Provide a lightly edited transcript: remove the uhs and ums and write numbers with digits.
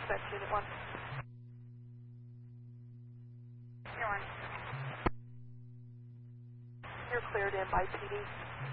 dispatch unit 1. You're on. You're cleared in by PD.